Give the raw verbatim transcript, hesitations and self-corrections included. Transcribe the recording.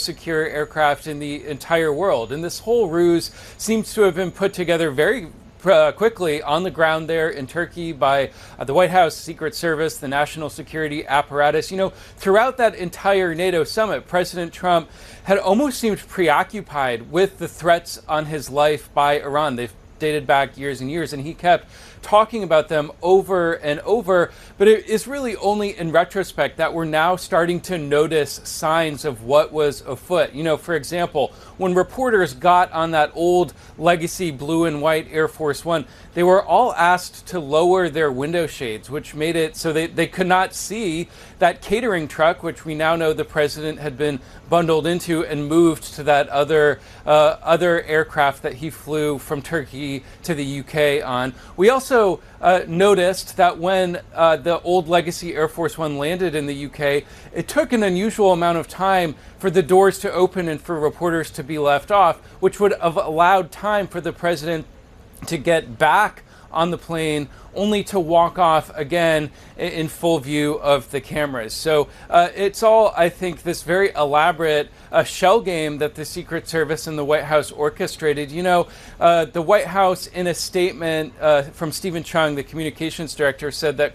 secure aircraft in the entire world. And this whole ruse seems to have been put together very Uh, quickly on the ground there in Turkey by uh, the White House, Secret Service, the national security apparatus. You know, throughout that entire NATO summit, President Trump had almost seemed preoccupied with the threats on his life by Iran. They've dated back years and years, and he kept talking about them over and over. But it is really only in retrospect that we're now starting to notice signs of what was afoot. You know, for example, when reporters got on that old legacy blue and white Air Force One, they were all asked to lower their window shades, which made it so they, they could not see that catering truck, which we now know the president had been bundled into and moved to that other uh, other aircraft that he flew from Turkey to the U K on. We also uh, noticed that when uh, the old legacy Air Force One landed in the U K, it took an unusual amount of time for the doors to open and for reporters to be left off, which would have allowed time for the president to get back on the plane, only to walk off again in full view of the cameras. So uh, it's all, I think, this very elaborate uh, shell game that the Secret Service and the White House orchestrated. You know, uh, the White House, in a statement uh, from Stephen Chung, the communications director, said that,